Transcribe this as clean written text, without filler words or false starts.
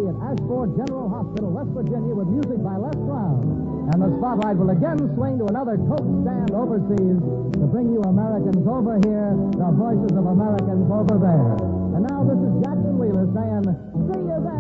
at Ashford General Hospital, West Virginia, with music by Les Brown. And the spotlight will again swing to another Coke stand overseas to bring you Americans over here, the voices of Americans over there. And now this is Jackson Wheeler saying, see you then.